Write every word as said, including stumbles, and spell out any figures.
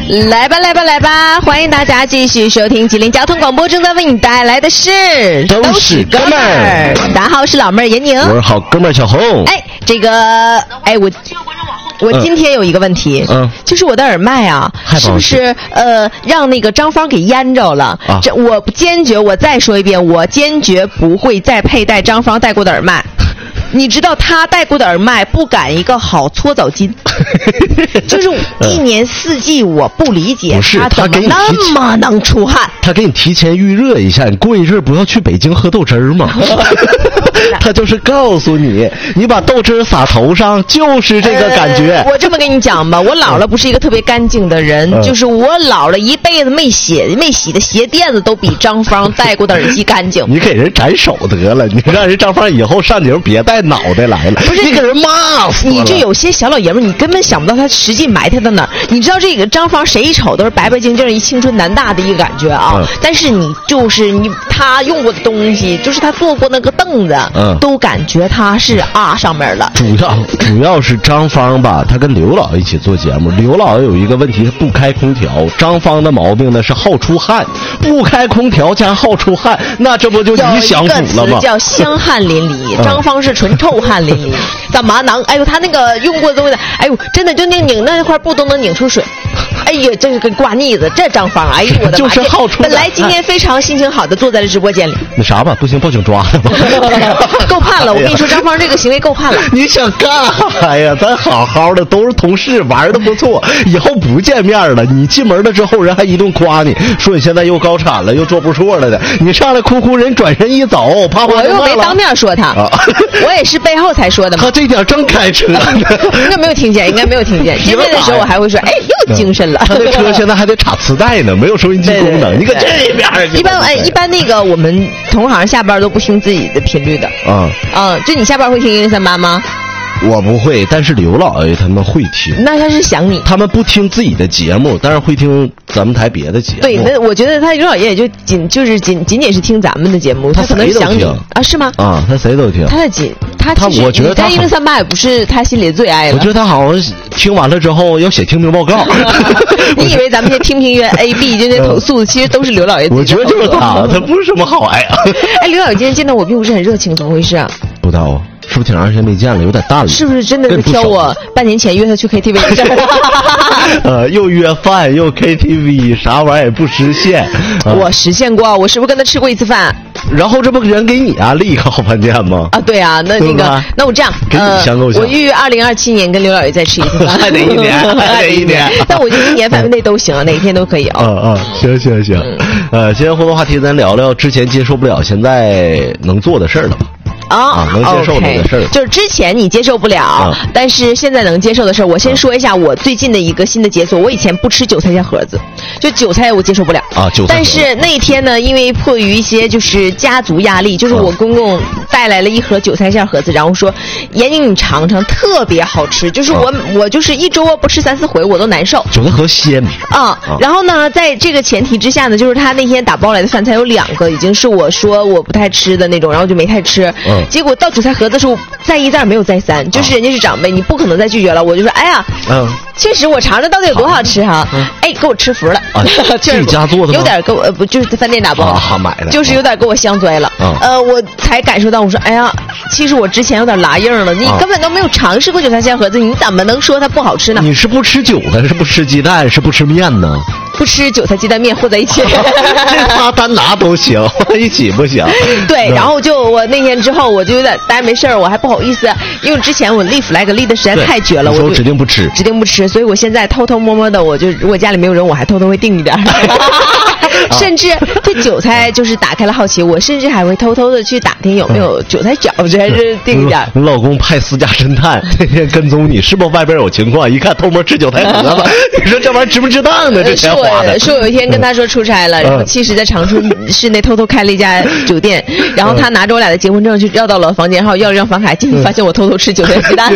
来吧来吧来吧，欢迎大家继续收听吉林交通广播，正在为你带来的是都是哥们儿。 大家好，我是老妹儿闫宁， 我是好哥们儿小红。 哎，这个哎我我今天有一个问题，嗯，就是我的耳麦啊，是不是呃让那个张芳给淹着了？啊、这我坚决，我再说一遍，我坚决不会再佩戴张芳戴过的耳麦。你知道他戴过的耳麦不赶一个好搓澡巾，就是一年四季我不理解他怎么那么能出汗。 他给你提前预热一下，你过一阵不要去北京喝豆汁儿吗？他就是告诉你，你把豆汁洒头上就是这个感觉。 呃、我这么跟你讲吧，我姥姥不是一个特别干净的人，嗯、就是我姥姥一辈子没洗没洗的鞋垫子都比张芳戴过的耳机干净。 你给人斩首得了，你让人张芳以后上顶别戴脑袋来了， 不是你给人骂死了。 你这有些小老爷们，你根本想不到他实际埋汰到哪儿。你知道这个张芳谁一瞅都是白白净净一青春男大的一个感觉啊，嗯、但是你就是你他用过的东西，就是他坐过那个凳子。嗯，都感觉他是啊上面了。 主要主要是张芳吧，他跟刘老爷一起做节目，刘老爷有一个问题，不开空调。张芳的毛病呢是好出汗，不开空调加好出汗，那这不就一相符了吗？ 叫香汗淋漓，张芳是纯臭汗淋漓。干嘛能？哎呦，他那个用过的东西，哎呦，真的就那拧那块布都能拧出水。哎呀，这是个挂腻子，这张芳，哎呦我的妈！ 就是好出。 本来今天非常心情好的坐在了直播间里。 那啥吧，不行，报警抓他吧。 够判了！我跟你说，张芳这个行为够判了。 你想干啥呀？咱好好的都是同事，玩的不错，以后不见面了。你进门了之后，人还一顿夸你，说你现在又高产了，又做不错了的。你上来哭哭，人转身一走，啪啪就我又没当面说他，啊、我也是背后才说的嘛。 他这点正开车呢， 应该没有听见，应该没有听见。见面的时候我还会说，哎，又精神了。 他这车现在还得插磁带呢，没有收音机功能。你搁这边。 一般哎，一般那个我们同行下班都不听自己的频率的。啊啊，就你下班会听一零三八吗？ 我不会，但是刘老爷他们会听。 那他是想你。 他们不听自己的节目，但是会听咱们台别的节目。 对，那我觉得他刘老爷也就仅就是仅仅仅是听咱们的节目，他可能想你啊？是吗？ 啊，他谁都听。 他的仅他他我觉得他一零三八也不是他心里的最爱了。 我觉得他好像听完了之后要写听评报告。 你以为咱们这听评员 A B 就那投诉，其实都是刘老爷。 我觉得就是他，他不是什么好爱啊。 哎，刘老爷今天见到我并不是很热情，怎么回事啊？ 不知道啊。是不是挺长时间没见了，有点淡了？ 是不是真的是挑我半年前约他去 K T V 的事儿？ 呃，又约饭又 K T V， 啥玩意儿也不实现。 呃、我实现过，我是不是跟他吃过一次饭？ 然后这不人给你啊立一个好饭店吗？ 啊，对啊，那那个，那我这样， 呃， 我预约二零二七年跟刘老爷再吃一次饭， 还得一年，还得一年。 但我就一年范围内都行，哪一天都可以啊。 嗯嗯，行行行。呃，今天互动话题咱聊聊之前接受不了，现在能做的事儿了吧？ 啊、 啊，能接受这个事儿， okay, 就是之前你接受不了，啊、但是现在能接受的事儿。我先说一下我最近的一个新的解锁。我以前不吃韭菜馅盒子，就韭菜我接受不了啊。韭菜。 但是那天呢，因为迫于一些就是家族压力，就是我公公带来了一盒韭菜馅盒子，然后说：“闫宁你尝尝，特别好吃。”就是我、啊、我就是一周不吃三四回我都难受。 韭菜盒鲜啊。然后呢，在这个前提之下呢，就是他那天打包来的饭菜有两个已经是我说我不太吃的那种，然后就没太吃。嗯。结果到韭菜盒子的时候，再一再二没有再三，就是人家是长辈，你不可能再拒绝了。我就说，哎呀，嗯，确实我尝尝到底有多好吃哈、啊嗯，哎，给我吃服了， 啊、自己家做的吗？ 有点给我不就是饭店打包啊买的， 就是有点给我香拽了。啊、呃，我才感受到，我说，哎呀，其实我之前有点拉硬了，你根本都没有尝试过韭菜馅盒子，你怎么能说它不好吃呢？ 你是不吃韭菜，是不吃鸡蛋，是不吃面呢？ 不吃韭菜鸡蛋面和在一起， 这仨单拿都行，放一起不行。 对，然后就我那天之后，我就有点待没事儿，我还不好意思，因为之前我立 flag 立的实在太绝了，我就指定不吃， 指定不吃，所以我现在偷偷摸摸的，我就如果家里没有人，我还偷偷会订一点。甚至对韭菜就是打开了好奇，我甚至还会偷偷的去打听有没有韭菜饺子，还是订一点。 你老公派私家侦探天天跟踪你，是不是外边有情况？一看偷摸吃韭菜盒子，你说这玩意儿值不值当呢？这钱花的。 说有一天跟他说出差了，然后其实在长春市内偷偷开了一家酒店，然后他拿着我俩的结婚证就要到了房间，然后要了张房卡进去，发现我偷偷吃韭菜鸡蛋。